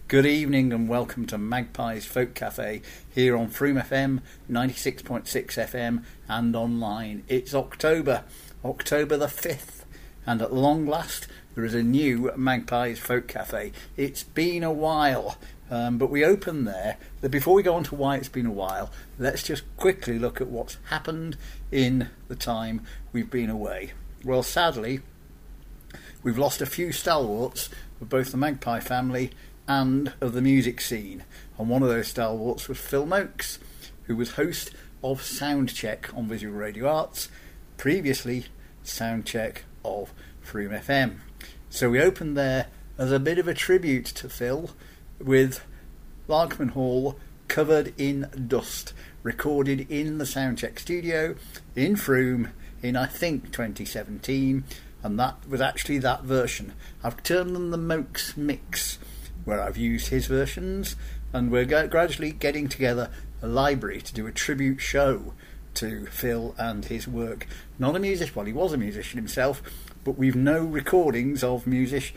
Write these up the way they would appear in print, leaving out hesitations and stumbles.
Good evening and welcome to Magpies Folk Cafe here on Froome FM, 96.6 FM and online. It's October the 5th, and at long last there is a new Magpies Folk Cafe. It's been a while, but we open there. Before we go on to why it's been a while, let's just quickly look at what's happened in the time we've been away. Well, sadly, we've lost a few stalwarts of both the Magpie family and of the music scene, and one of those stalwarts was Phil Noakes, who was host of Soundcheck on Visual Radio Arts, previously Soundcheck of Froome FM. So we opened there as a bit of a tribute to Phil with Larkman Hall covered in dust, recorded in the Soundcheck studio in Froome in I think 2017, and that was actually that version. I've termed them the Noakes Mix, where I've used his versions, and we're gradually getting together a library to do a tribute show to Phil and his work. Not a musician, well, he was a musician himself, but we've no recordings of music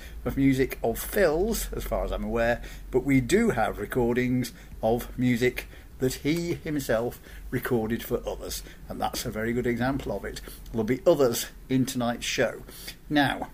of Phil's, as far as I'm aware, but we do have recordings of music that he himself recorded for others, and that's a very good example of it. There'll be others in tonight's show. Now,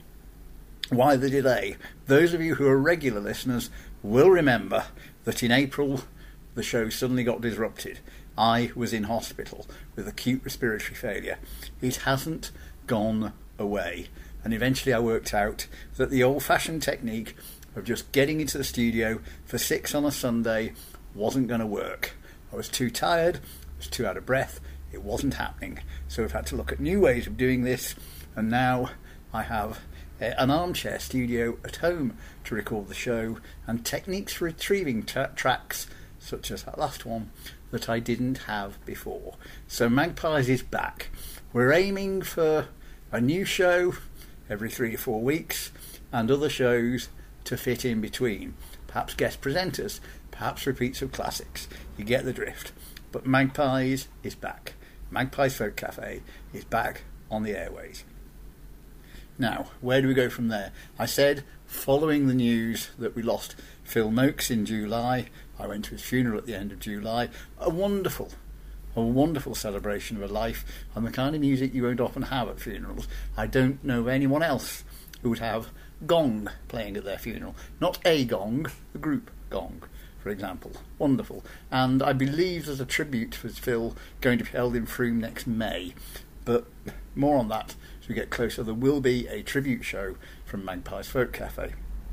why the delay? Those of you who are regular listeners will remember that in April the show suddenly got disrupted. I was in hospital with acute respiratory failure. It hasn't gone away, and eventually I worked out that the old-fashioned technique of just getting into the studio for 6 on a Sunday wasn't going to work. I was too tired, I was too out of breath, it wasn't happening. So we've had to look at new ways of doing this, and now I have an armchair studio at home to record the show, and techniques for retrieving tracks such as that last one that I didn't have before. So Magpies is back. We're aiming for a new show every 3 to 4 weeks, and other shows to fit in between. Perhaps guest presenters, perhaps repeats of classics. You get the drift. But Magpies is back. Magpies Folk Cafe is back on the airways. Now, where do we go from there? I said, following the news that we lost Phil Noakes in July, I went to his funeral at the end of July. A wonderful celebration of a life, and the kind of music you won't often have at funerals. I don't know of anyone else who would have gong playing at their funeral. Not a gong, the group gong, for example. Wonderful. And I believe there's a tribute for Phil going to be held in Froome next May, but more on that as we get closer. There will be a tribute show from Magpies Folk Cafe.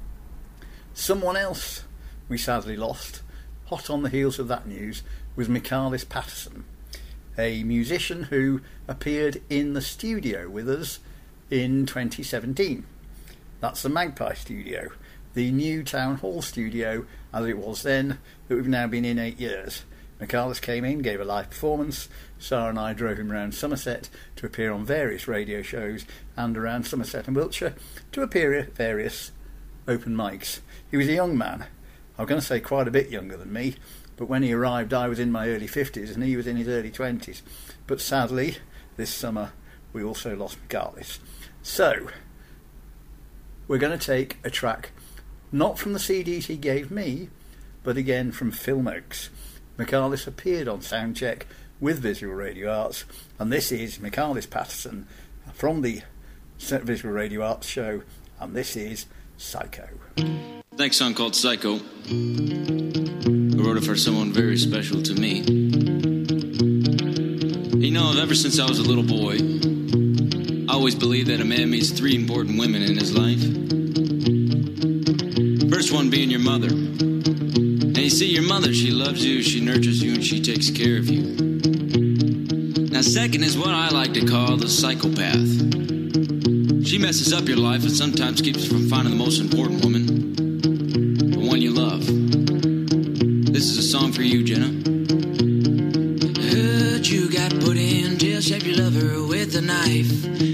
Someone else we sadly lost, hot on the heels of that news, was Michalis Patterson, a musician who appeared in the studio with us in 2017. That's the Magpie studio, the new Town Hall studio as it was then, that we've now been in 8 years. Michalis came in, gave a live performance. Sarah and I drove him around Somerset to appear on various radio shows, and around Somerset and Wiltshire to appear at various open mics. He was a young man. I'm going to say quite a bit younger than me, but when he arrived I was in my early 50s and he was in his early 20s. But sadly, this summer we also lost Michalis. So, we're going to take a track, not from the CDs he gave me, but again from Phil Noakes. Michalis appeared on Soundcheck with Visual Radio Arts, and this is Michalis Patterson from the Visual Radio Arts show, and this is Psycho. Next song called Psycho. I wrote it for someone very special to me. You know, ever since I was a little boy, I always believed that a man meets 3 important women in his life. First one being your mother. And you see, your mother, she loves you, she nurtures you, and she takes care of you. Now, second is what I like to call the psychopath. She messes up your life and sometimes keeps you from finding the most important woman, the one you love. This is a song for you, Jenna. Heard you got put in jail, stabbed your lover with a knife.